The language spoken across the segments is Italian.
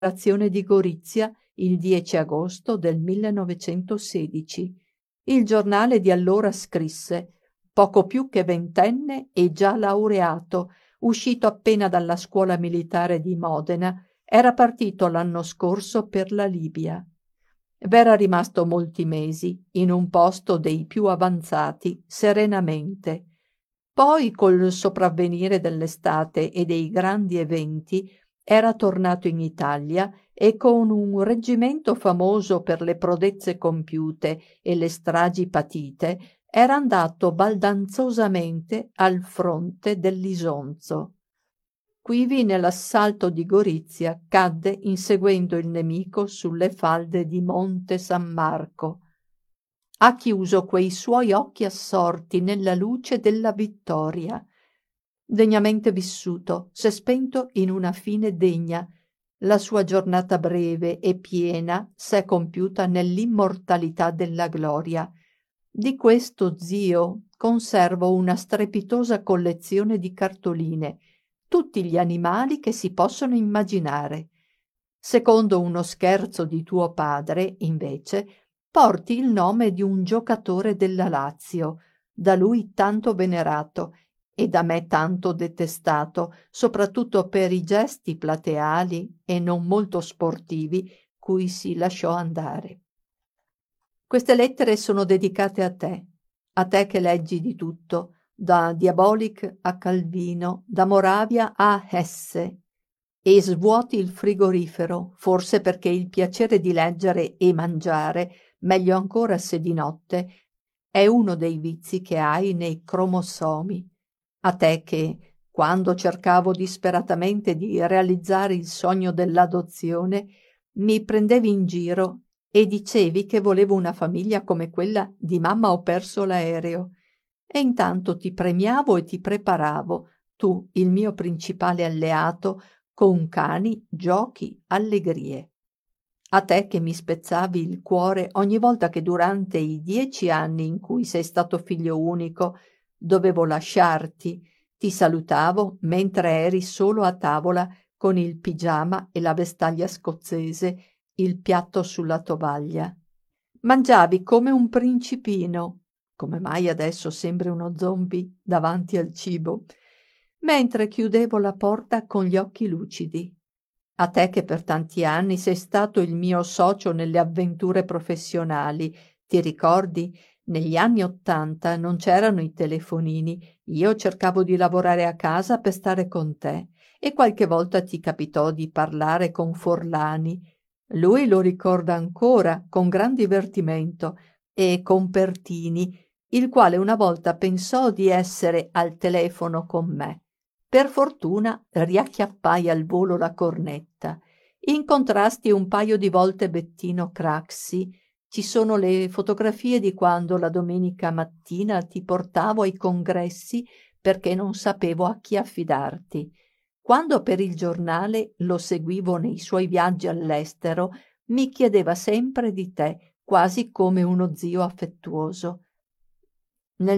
Liberazione di Gorizia il 10 agosto del 1916. Il giornale di allora scrisse: «Poco più che ventenne e già laureato, uscito appena dalla scuola militare di Modena, era partito l'anno scorso per la Libia. V'era rimasto molti mesi, in un posto dei più avanzati, serenamente. Poi, col sopravvenire dell'estate e dei grandi eventi, era tornato in Italia e con un reggimento famoso per le prodezze compiute e le stragi patite, era andato baldanzosamente al fronte dell'Isonzo. Quivi, nell'assalto di Gorizia, cadde inseguendo il nemico sulle falde di Monte San Marco. Ha chiuso quei suoi occhi assorti nella luce della vittoria. Degnamente vissuto, s'è spento in una fine degna. La sua giornata breve e piena s'è compiuta nell'immortalità della gloria. Di questo zio conservo una strepitosa collezione di cartoline, tutti gli animali che si possono immaginare. Secondo uno scherzo di tuo padre, invece, porti il nome di un giocatore della Lazio, da lui tanto venerato e da me tanto detestato, soprattutto per i gesti plateali e non molto sportivi cui si lasciò andare. Queste lettere sono dedicate a te che leggi di tutto, da Diabolic a Calvino, da Moravia a Hesse, e svuoti il frigorifero, forse perché il piacere di leggere e mangiare, meglio ancora se di notte, è uno dei vizi che hai nei cromosomi. A te che, quando cercavo disperatamente di realizzare il sogno dell'adozione, mi prendevi in giro e dicevi che volevo una famiglia come quella di mamma ho perso l'aereo. E intanto ti premiavo e ti preparavo, tu, il mio principale alleato, con cani, giochi, allegrie. A te che mi spezzavi il cuore ogni volta che durante i 10 anni in cui sei stato figlio unico dovevo lasciarti, ti salutavo mentre eri solo a tavola con il pigiama e la vestaglia scozzese, il piatto sulla tovaglia. Mangiavi come un principino, come mai adesso sembri uno zombie davanti al cibo, mentre chiudevo la porta con gli occhi lucidi. A te che per tanti anni sei stato il mio socio nelle avventure professionali, ti ricordi? Negli anni '80 non c'erano i telefonini, io cercavo di lavorare a casa per stare con te e qualche volta ti capitò di parlare con Forlani. Lui lo ricorda ancora con gran divertimento, e con Pertini, il quale una volta pensò di essere al telefono con me. Per fortuna riacchiappai al volo la cornetta. Incontrasti un paio di volte Bettino Craxi. Ci sono le fotografie di quando la domenica mattina ti portavo ai congressi perché non sapevo a chi affidarti. Quando per il giornale lo seguivo nei suoi viaggi all'estero, mi chiedeva sempre di te, quasi come uno zio affettuoso. Nel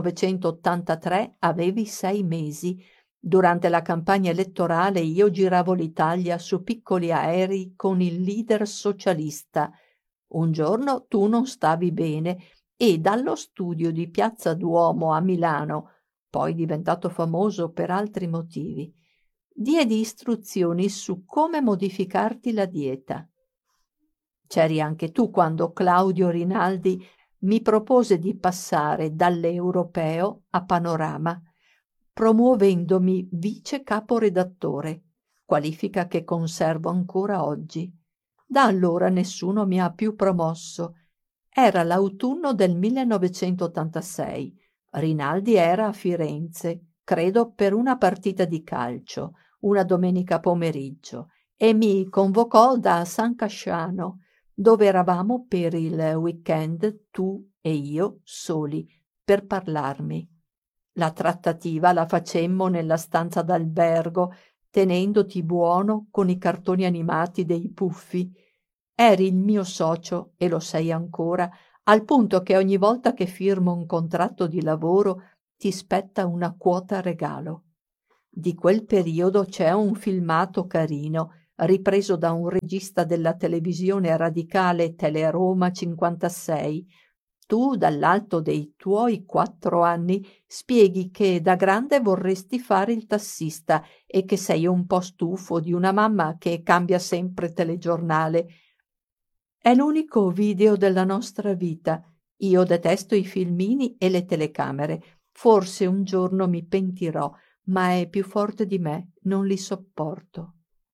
1983 avevi 6 mesi. Durante la campagna elettorale io giravo l'Italia su piccoli aerei con il leader socialista. Un giorno tu non stavi bene e dallo studio di Piazza Duomo a Milano, poi diventato famoso per altri motivi, diedi istruzioni su come modificarti la dieta. C'eri anche tu quando Claudio Rinaldi mi propose di passare dall'Europeo a Panorama, promuovendomi vice caporedattore, qualifica che conservo ancora oggi. Da allora nessuno mi ha più promosso. Era l'autunno del 1986. Rinaldi era a Firenze, credo per una partita di calcio, una domenica pomeriggio, e mi convocò da San Casciano, dove eravamo per il weekend tu e io soli, per parlarmi. La trattativa la facemmo nella stanza d'albergo, tenendoti buono con i cartoni animati dei Puffi. Eri il mio socio, e lo sei ancora, al punto che ogni volta che firmo un contratto di lavoro ti spetta una quota regalo. Di quel periodo c'è un filmato carino, ripreso da un regista della televisione radicale Teleroma 56. Tu, dall'alto dei tuoi 4 anni, spieghi che da grande vorresti fare il tassista e che sei un po' stufo di una mamma che cambia sempre telegiornale. È l'unico video della nostra vita. Io detesto i filmini e le telecamere. Forse un giorno mi pentirò, ma è più forte di me, non li sopporto.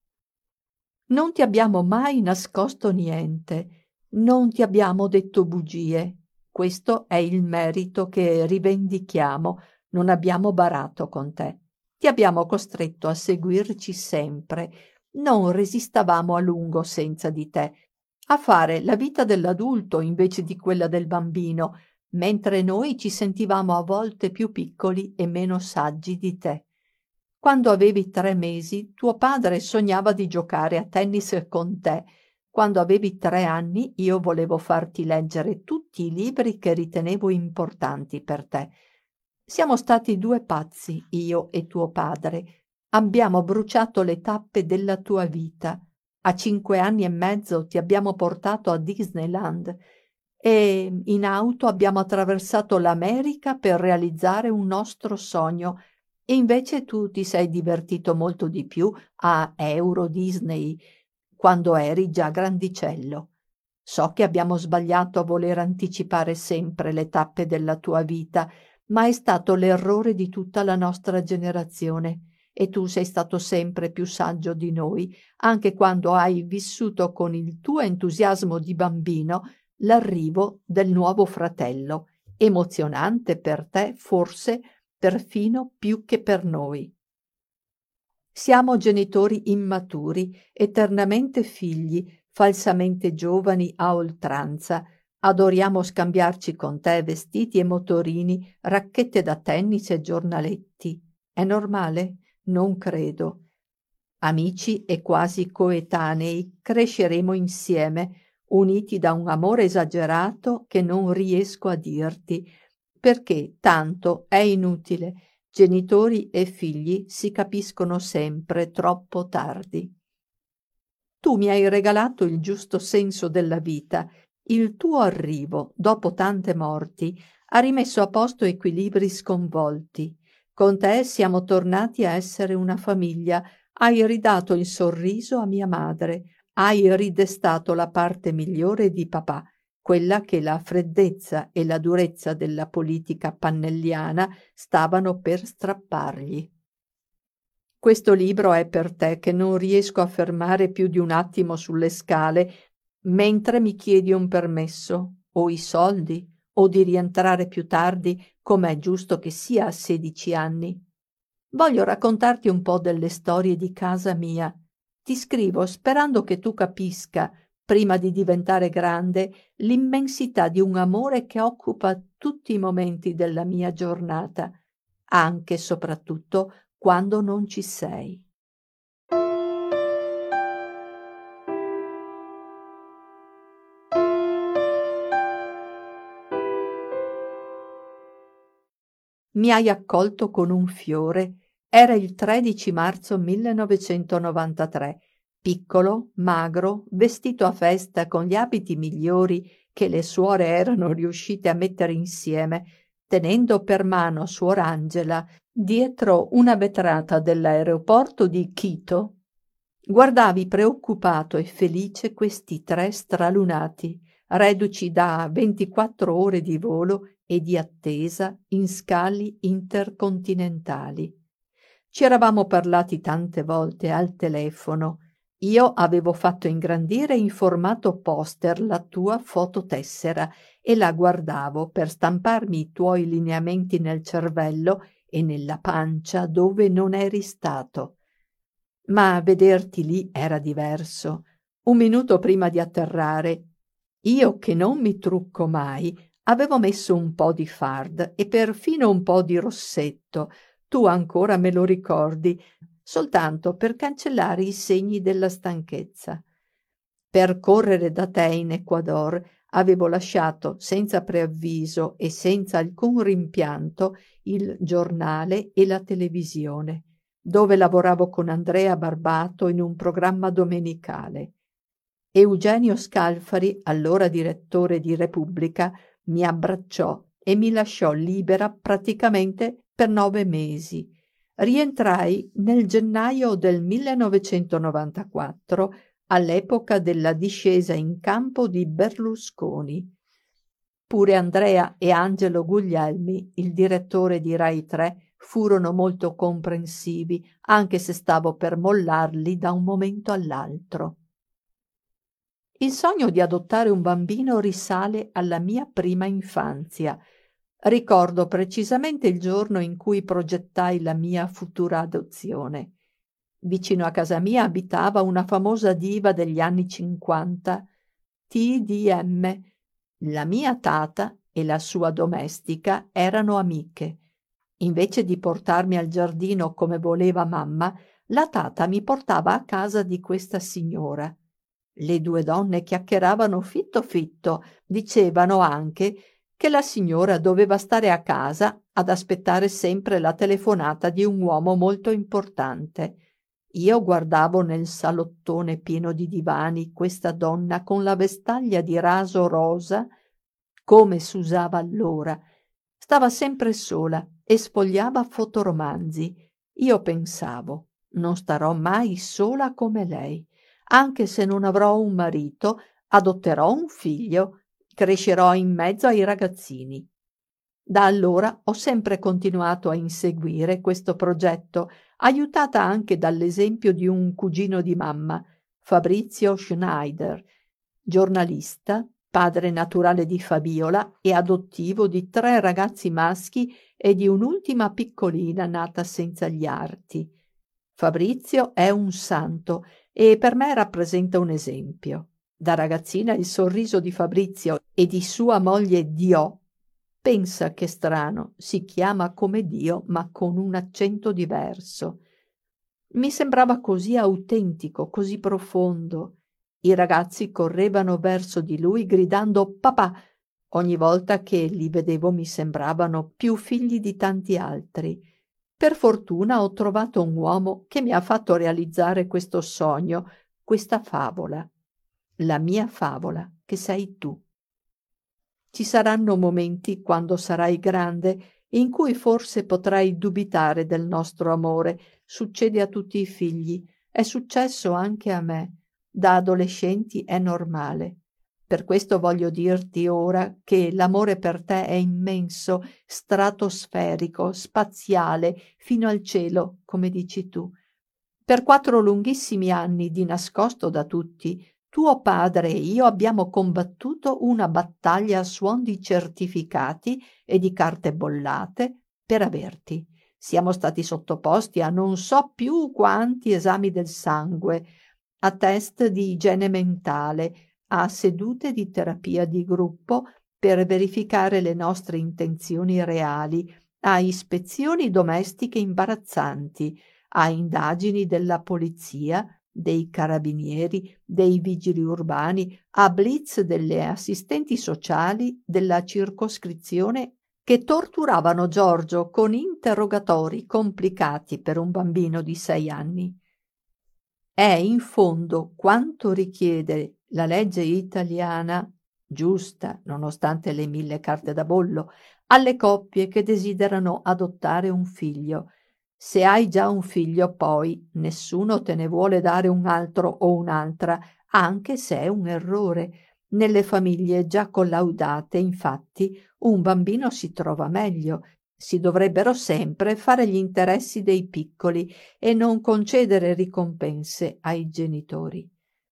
Non ti abbiamo mai nascosto niente, non ti abbiamo detto bugie. Questo è il merito che rivendichiamo, non abbiamo barato con te. Ti abbiamo costretto a seguirci sempre, non resistavamo a lungo senza di te, a fare la vita dell'adulto invece di quella del bambino, mentre noi ci sentivamo a volte più piccoli e meno saggi di te. Quando avevi 3 mesi, tuo padre sognava di giocare a tennis con te. Quando avevi 3 anni, io volevo farti leggere tutti i libri che ritenevo importanti per te. Siamo stati 2 pazzi, io e tuo padre. Abbiamo bruciato le tappe della tua vita. A 5 anni e mezzo ti abbiamo portato a Disneyland e in auto abbiamo attraversato l'America per realizzare un nostro sogno. E invece tu ti sei divertito molto di più a Euro Disney quando eri già grandicello. So che abbiamo sbagliato a voler anticipare sempre le tappe della tua vita, ma è stato l'errore di tutta la nostra generazione e tu sei stato sempre più saggio di noi, anche quando hai vissuto con il tuo entusiasmo di bambino l'arrivo del nuovo fratello, emozionante per te forse perfino più che per noi. Siamo genitori immaturi, eternamente figli, falsamente giovani a oltranza. Adoriamo scambiarci con te vestiti e motorini, racchette da tennis e giornaletti. È normale? Non credo. Amici e quasi coetanei, cresceremo insieme, uniti da un amore esagerato che non riesco a dirti, perché tanto è inutile. Genitori e figli si capiscono sempre troppo tardi. Tu mi hai regalato il giusto senso della vita. Il tuo arrivo, dopo tante morti, ha rimesso a posto equilibri sconvolti. Con te siamo tornati a essere una famiglia. Hai ridato il sorriso a mia madre. Hai ridestato la parte migliore di papà, quella che la freddezza e la durezza della politica pannelliana stavano per strappargli. Questo libro è per te che non riesco a fermare più di un attimo sulle scale mentre mi chiedi un permesso, o i soldi, o di rientrare più tardi, come è giusto che sia a 16 anni. Voglio raccontarti un po' delle storie di casa mia. Ti scrivo sperando che tu capisca, prima di diventare grande, l'immensità di un amore che occupa tutti i momenti della mia giornata, anche e soprattutto quando non ci sei. Mi hai accolto con un fiore. Era il 13 marzo 1993. Piccolo, magro, vestito a festa con gli abiti migliori che le suore erano riuscite a mettere insieme, tenendo per mano suor Angela dietro una vetrata dell'aeroporto di Quito. Guardavi preoccupato e felice questi 3 stralunati, reduci da 24 ore di volo e di attesa in scali intercontinentali. Ci eravamo parlati tante volte al telefono. Io avevo fatto ingrandire in formato poster la tua fototessera e la guardavo per stamparmi i tuoi lineamenti nel cervello e nella pancia dove non eri stato. Ma vederti lì era diverso. Un minuto prima di atterrare, io che non mi trucco mai, avevo messo un po' di fard e perfino un po' di rossetto, tu ancora me lo ricordi, soltanto per cancellare i segni della stanchezza. Per correre da te in Ecuador avevo lasciato senza preavviso e senza alcun rimpianto il giornale e la televisione. dove lavoravo con Andrea Barbato in un programma domenicale. Eugenio Scalfari, allora direttore di Repubblica, mi abbracciò e mi lasciò libera praticamente per 9 mesi. Rientrai nel gennaio del 1994, all'epoca della discesa in campo di Berlusconi. Pure Andrea e Angelo Guglielmi, il direttore di Rai 3, furono molto comprensivi, anche se stavo per mollarli da un momento all'altro. Il sogno di adottare un bambino risale alla mia prima infanzia. Ricordo precisamente il giorno in cui progettai la mia futura adozione. Vicino a casa mia abitava una famosa diva degli anni 50, TDM. La mia tata e la sua domestica erano amiche. Invece di portarmi al giardino come voleva mamma, la tata mi portava a casa di questa signora. Le due donne chiacchieravano fitto fitto, dicevano anche che la signora doveva stare a casa ad aspettare sempre la telefonata di un uomo molto importante. Io guardavo nel salottone pieno di divani questa donna con la vestaglia di raso rosa, come s'usava allora. Stava sempre sola e sfogliava fotoromanzi. Io pensavo, non starò mai sola come lei. Anche se non avrò un marito, adotterò un figlio, crescerò in mezzo ai ragazzini. Da allora ho sempre continuato a inseguire questo progetto, aiutata anche dall'esempio di un cugino di mamma, Fabrizio Schneider, giornalista, padre naturale di Fabiola e adottivo di 3 ragazzi maschi e di un'ultima piccolina nata senza gli arti. Fabrizio è un santo e per me rappresenta un esempio. Da ragazzina il sorriso di Fabrizio e di sua moglie Dio, pensa che strano, si chiama come Dio ma con un accento diverso. Mi sembrava così autentico, così profondo. I ragazzi correvano verso di lui gridando papà. Ogni volta che li vedevo mi sembravano più figli di tanti altri. Per fortuna ho trovato un uomo che mi ha fatto realizzare questo sogno, questa favola. La mia favola, che sei tu. Ci saranno momenti, quando sarai grande, in cui forse potrai dubitare del nostro amore. Succede a tutti i figli. È successo anche a me. Da adolescenti è normale. Per questo voglio dirti ora che l'amore per te è immenso, stratosferico, spaziale, fino al cielo, come dici tu. Per 4 lunghissimi anni, di nascosto da tutti, tuo padre e io abbiamo combattuto una battaglia a suon di certificati e di carte bollate per averti. Siamo stati sottoposti a non so più quanti esami del sangue, a test di igiene mentale, a sedute di terapia di gruppo per verificare le nostre intenzioni reali, a ispezioni domestiche imbarazzanti, a indagini della polizia, dei carabinieri, dei vigili urbani, a blitz delle assistenti sociali della circoscrizione che torturavano Giorgio con interrogatori complicati per un bambino di 6 anni. È in fondo quanto richiede la legge italiana, giusta nonostante le 1000 carte da bollo, alle coppie che desiderano adottare un figlio. Se hai già un figlio, poi nessuno te ne vuole dare un altro o un'altra, anche se è un errore. Nelle famiglie già collaudate, infatti, un bambino si trova meglio. Si dovrebbero sempre fare gli interessi dei piccoli e non concedere ricompense ai genitori.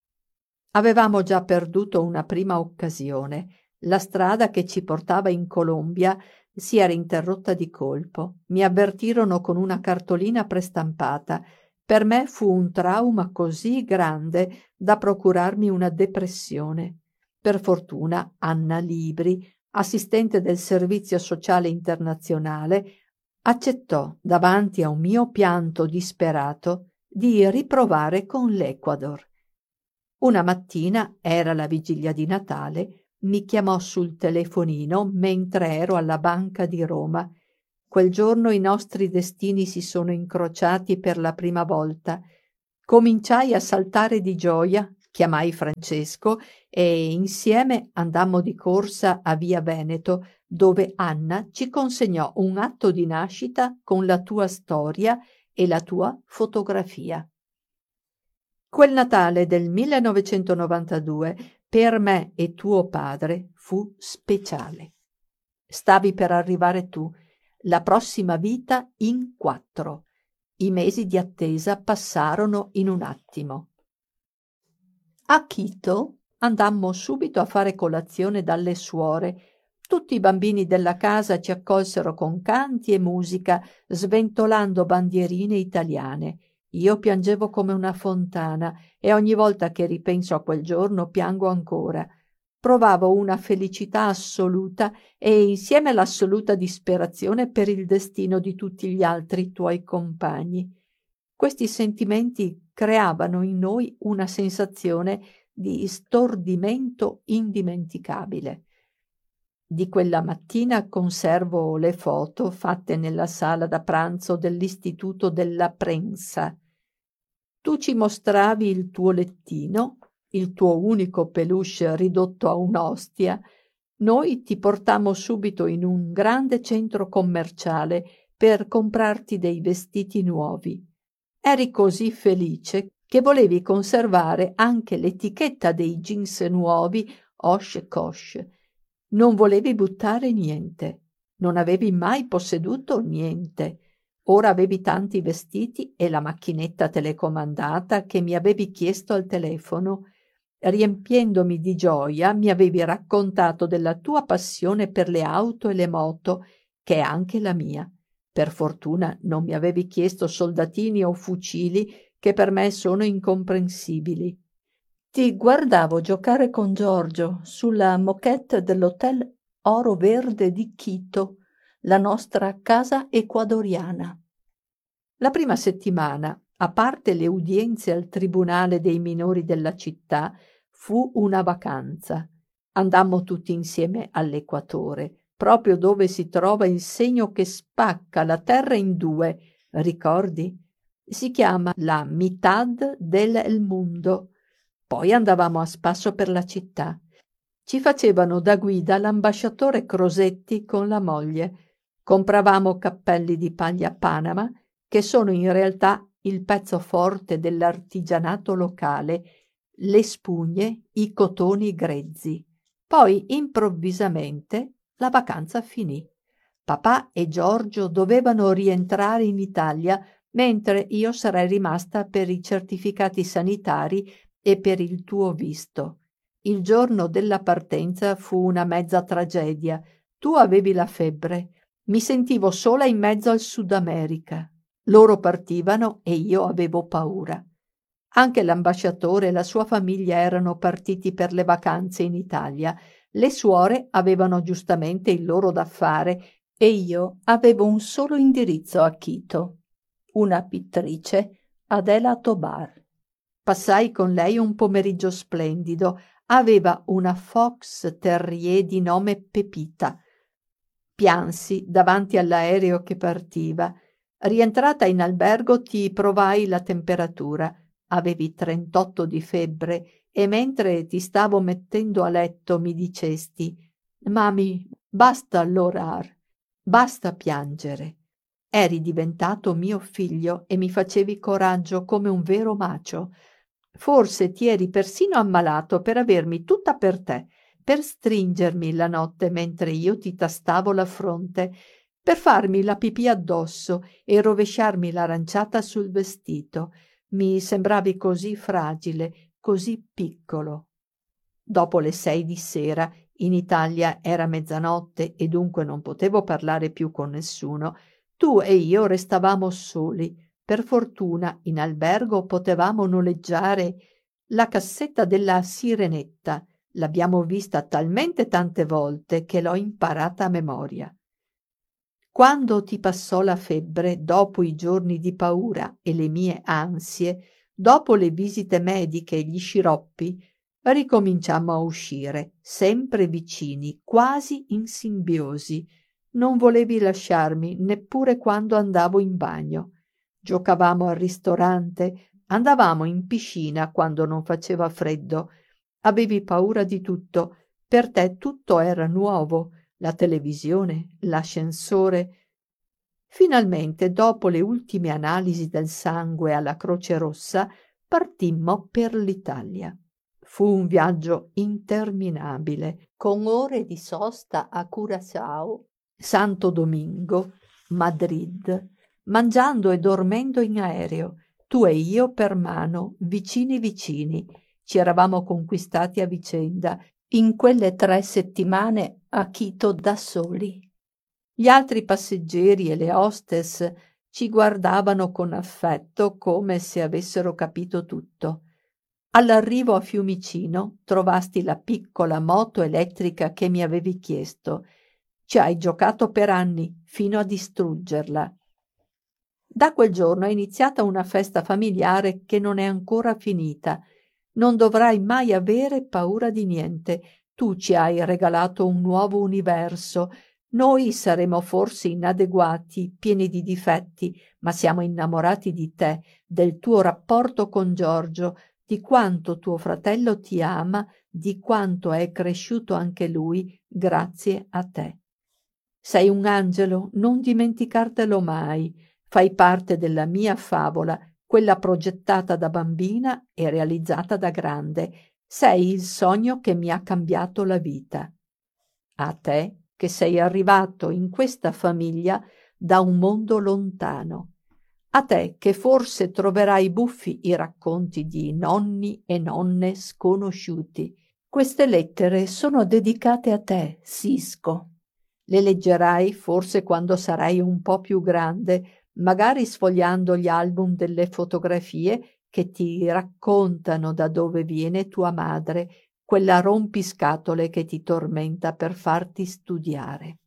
Avevamo già perduto una prima occasione. La strada che ci portava in Colombia si era interrotta di colpo. Mi avvertirono con una cartolina prestampata. Per me fu un trauma così grande da procurarmi una depressione. Per fortuna Anna Libri, assistente del Servizio Sociale Internazionale, accettò, davanti a un mio pianto disperato, di riprovare con l'Ecuador. Una mattina, era la vigilia di Natale, mi chiamò sul telefonino mentre ero alla Banca di Roma. Quel giorno i nostri destini si sono incrociati per la prima volta. Cominciai a saltare di gioia, chiamai Francesco e insieme andammo di corsa a Via Veneto, dove Anna ci consegnò un atto di nascita con la tua storia e la tua fotografia. Quel Natale del 1992 per me e tuo padre fu speciale. Stavi per arrivare tu, la prossima vita in 4. I mesi di attesa passarono in un attimo. A Quito andammo subito a fare colazione dalle suore. Tutti i bambini della casa ci accolsero con canti e musica, sventolando bandierine italiane. Io piangevo come una fontana e ogni volta che ripenso a quel giorno piango ancora. Provavo una felicità assoluta e insieme l'assoluta disperazione per il destino di tutti gli altri tuoi compagni. Questi sentimenti creavano in noi una sensazione di stordimento indimenticabile. Di quella mattina conservo le foto fatte nella sala da pranzo dell'Istituto della Prensa. Tu ci mostravi il tuo lettino, il tuo unico peluche ridotto a un'ostia. Noi ti portammo subito in un grande centro commerciale per comprarti dei vestiti nuovi. Eri così felice che volevi conservare anche l'etichetta dei jeans nuovi Oshkosh. Non volevi buttare niente. Non avevi mai posseduto niente. Ora avevi tanti vestiti e la macchinetta telecomandata che mi avevi chiesto al telefono. Riempiendomi di gioia, mi avevi raccontato della tua passione per le auto e le moto, che è anche la mia. Per fortuna non mi avevi chiesto soldatini o fucili, che per me sono incomprensibili. Ti guardavo giocare con Giorgio sulla moquette dell'Hotel Oro Verde di Quito, la nostra casa ecuadoriana. La prima settimana, a parte le udienze al tribunale dei minori della città, fu una vacanza. Andammo tutti insieme all'equatore, proprio dove si trova il segno che spacca la terra in due, ricordi? Si chiama la Mitad del Mundo. Poi andavamo a spasso per la città. Ci facevano da guida l'ambasciatore Crosetti con la moglie. Compravamo cappelli di paglia Panama, che sono in realtà il pezzo forte dell'artigianato locale, le spugne, i cotoni grezzi. Poi improvvisamente la vacanza finì. Papà e Giorgio dovevano rientrare in Italia, mentre io sarei rimasta per i certificati sanitari e per il tuo visto. Il giorno della partenza fu una mezza tragedia. Tu avevi la febbre. Mi sentivo sola in mezzo al Sud America. Loro partivano e io avevo paura. Anche l'ambasciatore e la sua famiglia erano partiti per le vacanze in Italia. Le suore avevano giustamente il loro da fare e io avevo un solo indirizzo a Quito. Una pittrice, Adela Tobar. Passai con lei un pomeriggio splendido. Aveva una fox terrier di nome Pepita. Piansi davanti all'aereo che partiva. Rientrata in albergo ti provai la temperatura. Avevi 38 di febbre e mentre ti stavo mettendo a letto mi dicesti: «Mami, basta l'orar, basta piangere». Eri diventato mio figlio e mi facevi coraggio come un vero macio. Forse ti eri persino ammalato per avermi tutta per te, per stringermi la notte mentre io ti tastavo la fronte, per farmi la pipì addosso e rovesciarmi l'aranciata sul vestito. Mi sembravi così fragile, così piccolo. Dopo le 6 di sera, in Italia era mezzanotte e dunque non potevo parlare più con nessuno, tu e io restavamo soli. Per fortuna in albergo potevamo noleggiare la cassetta della Sirenetta. L'abbiamo vista talmente tante volte che l'ho imparata a memoria. Quando ti passò la febbre, dopo i giorni di paura e le mie ansie, dopo le visite mediche e gli sciroppi, ricominciammo a uscire, sempre vicini, quasi in simbiosi. Non volevi lasciarmi neppure quando andavo in bagno. Giocavamo al ristorante, andavamo in piscina quando non faceva freddo. Avevi paura di tutto. Per te tutto era nuovo, la televisione, l'ascensore. Finalmente, dopo le ultime analisi del sangue alla Croce Rossa, partimmo per l'Italia. Fu un viaggio interminabile, con ore di sosta a Curaçao, Santo Domingo, Madrid, mangiando e dormendo in aereo, tu e io per mano, vicini vicini. Ci eravamo conquistati a vicenda, in quelle 3 settimane a Quito da soli. Gli altri passeggeri e le hostess ci guardavano con affetto come se avessero capito tutto. All'arrivo a Fiumicino trovasti la piccola moto elettrica che mi avevi chiesto. Ci hai giocato per anni, fino a distruggerla. Da quel giorno è iniziata una festa familiare che non è ancora finita. Non dovrai mai avere paura di niente. Tu ci hai regalato un nuovo universo. Noi saremo forse inadeguati, pieni di difetti, ma siamo innamorati di te, del tuo rapporto con Giorgio, di quanto tuo fratello ti ama, di quanto è cresciuto anche lui grazie a te. Sei un angelo, non dimenticartelo mai. Fai parte della mia favola, quella progettata da bambina e realizzata da grande. Sei il sogno che mi ha cambiato la vita. A te che sei arrivato in questa famiglia da un mondo lontano. A te che forse troverai buffi i racconti di nonni e nonne sconosciuti. Queste lettere sono dedicate a te, Sisko. Le leggerai forse quando sarai un po' più grande, magari sfogliando gli album delle fotografie che ti raccontano da dove viene tua madre, quella rompiscatole che ti tormenta per farti studiare.